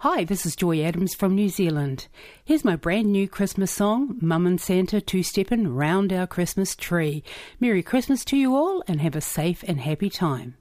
Hi, this is Joy Adams from New Zealand. Here's my brand new Christmas song, Mum and Santa two-steppin' round our Christmas tree. Merry Christmas to you all and have a safe and happy time.